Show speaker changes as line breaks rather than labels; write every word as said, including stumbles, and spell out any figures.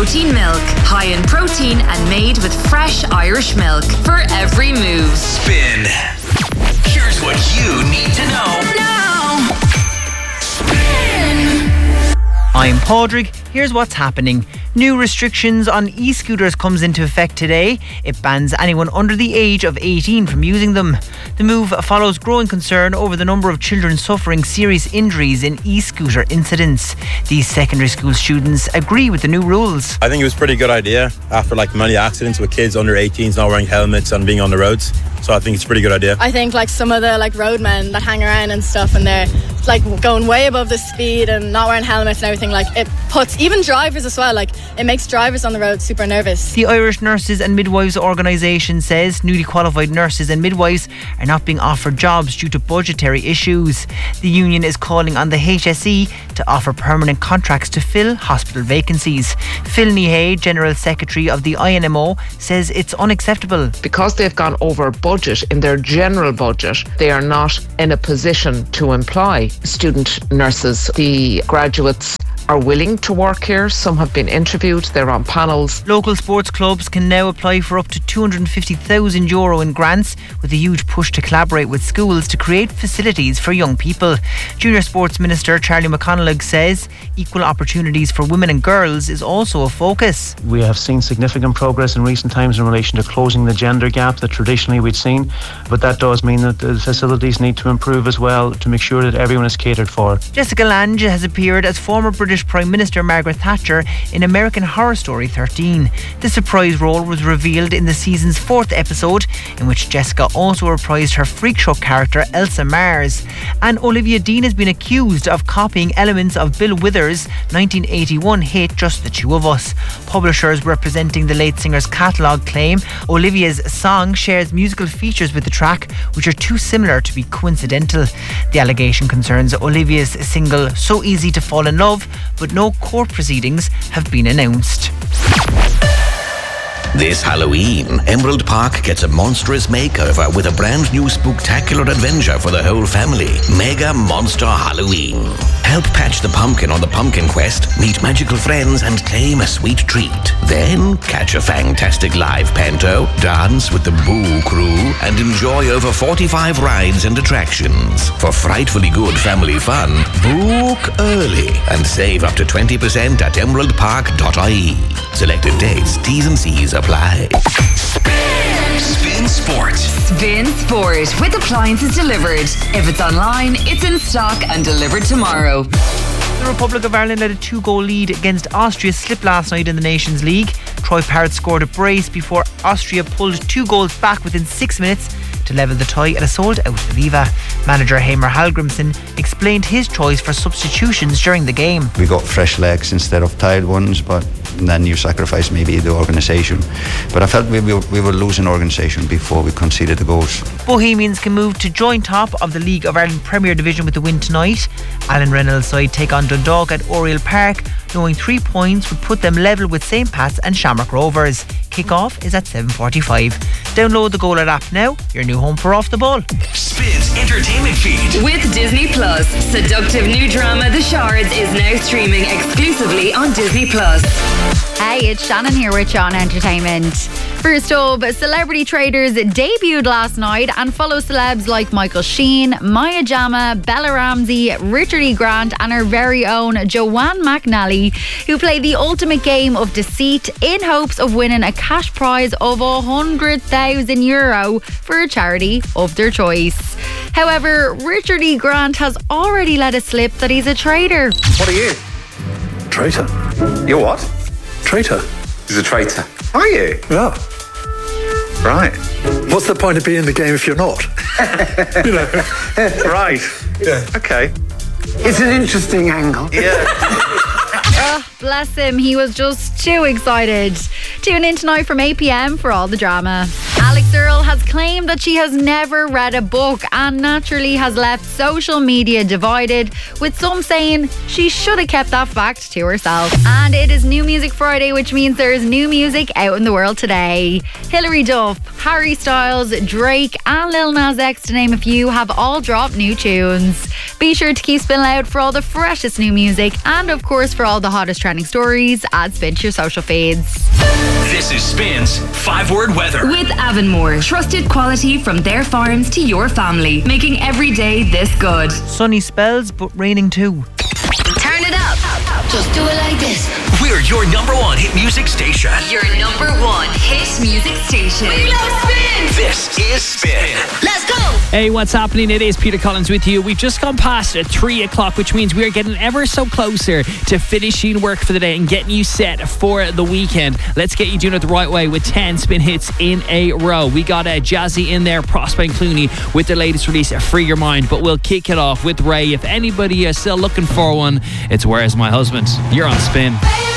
protein milk. High in protein and made with fresh Irish milk for every move.
Spin. Here's what you need to know now. Spin.
I'm Padraig. Here's what's happening. New restrictions on e-scooters comes into effect today. It bans anyone under the age of eighteen from using them. The move follows growing concern over the number of children suffering serious injuries in e-scooter incidents. These secondary school students agree with the new rules.
I think it was a pretty good idea after like many accidents with kids under eighteens not wearing helmets and being on the roads. So I think it's a pretty good idea.
I think like some of the like roadmen that hang around and stuff and they're like going way above the speed and not wearing helmets and everything, like it puts even drivers as well, like it makes drivers on the road super nervous.
The Irish Nurses and Midwives organisation says newly qualified nurses and midwives are not being offered jobs due to budgetary issues. The union is calling on the H S E to offer permanent contracts to fill hospital vacancies. Phil Nihey, General Secretary of the I N M O, says it's unacceptable.
Because they've gone over budget in their general budget, they are not in a position to employ student nurses. The graduates are willing to work here. Some have been interviewed. They're on panels.
Local sports clubs can now apply for up to two hundred fifty thousand euro in grants, with a huge push to collaborate with schools to create facilities for young people. Junior Sports Minister Charlie McConalogue says equal opportunities for women and girls is also a focus.
We have seen significant progress in recent times in relation to closing the gender gap that traditionally we'd seen, but that does mean that the facilities need to improve as well to make sure that everyone is catered for.
Jessica Lange has appeared as former British Prime Minister Margaret Thatcher in American Horror Story thirteen. The surprise role was revealed in the season's fourth episode, in which Jessica also reprised her freak show character Elsa Mars. And Olivia Dean has been accused of copying elements of Bill Withers' nineteen eighty-one hit Just the Two of Us. Publishers representing the late singer's catalogue claim Olivia's song shares musical features with the track which are too similar to be coincidental. The allegation concerns Olivia's single So Easy to Fall in Love, but no court proceedings have been announced.
This Halloween, Emerald Park gets a monstrous makeover with a brand new spooktacular adventure for the whole family. Mega Monster Halloween. Help patch the pumpkin on the pumpkin quest, meet magical friends and claim a sweet treat. Then catch a fantastic live panto, dance with the Boo Crew and enjoy over forty-five rides and attractions. For frightfully good family fun, book early and save up to twenty percent at emerald park dot I E. Selected dates, T's and C's apply. Spin. Spin Sport.
Spin Sport with appliances delivered. If it's online, it's in stock and delivered tomorrow.
The Republic of Ireland had a two-goal lead against Austria's slip last night in the Nations League. Troy Parrott scored a brace before Austria pulled two goals back within six minutes to level the tie at a sold-out Aviva. Manager Heimer Hallgrimsson explained his choice for substitutions during the game.
We got fresh legs instead of tired ones, but then you sacrifice maybe the organisation. But I felt we were, we were losing organisation before we conceded the goals.
Bohemians can move to joint top of the League of Ireland Premier Division with the win tonight. Alan Reynolds' side take on Dundalk at Oriel Park, knowing three points would put them level with Saint Pat's and Shamrock Rovers. Kick-off is at seven forty-five. Download the Go Loud app now, your new home for Off the Ball.
Spin's entertainment feed.
With Disney Plus, seductive new drama The Shards is now streaming exclusively on Disney Plus.
Hey, it's Shannon here with Sean Entertainment. First up, Celebrity Traders debuted last night and follow celebs like Michael Sheen, Maya Jama, Bella Ramsey, Richard E. Grant and our very own Joanne McNally, who play the ultimate game of deceit in hopes of winning a cash prize of one hundred thousand euro for a charity of their choice. However, Richard E. Grant has already let it slip that he's a traitor.
What are you? Traitor. You're what? Traitor.
He's a traitor.
Are you? Yeah. Right. What's the point of being in the game if you're not? You know. Right. Yeah. Okay.
It's an interesting angle.
Yeah.
Oh, bless him, he was just too excited. Tune in tonight from eight p.m. for all the drama. Alex Earle has claimed that she has never read a book and naturally has left social media divided, with some saying she should have kept that fact to herself. And it is New Music Friday, which means there is new music out in the world today. Hilary Duff, Harry Styles, Drake and Lil Nas X, to name a few, have all dropped new tunes. Be sure to keep Spin Loud for all the freshest new music and of course for all the hottest trending stories. Add Spin to your social feeds.
This is Spin's five-word weather.
With Avonmore, trusted quality from their farms to your family, making every day this good.
Sunny spells, but raining too.
Turn it up.
Just do it like this. We're your number one hit music station.
Your number one hit music station. We love Spin.
This is Spin.
Let's go.
Hey, what's happening? It is Peter Collins with you. We've just gone past at three o'clock, which means we are getting ever so closer to finishing work for the day and getting you set for the weekend. Let's get you doing it the right way with ten Spin hits in a row. We got uh, Jazzy in there, Prosper and Clooney with their latest release, Free Your Mind. But we'll kick it off with Ray. If anybody is still looking for one, it's Where's My Husband? You're on Spin.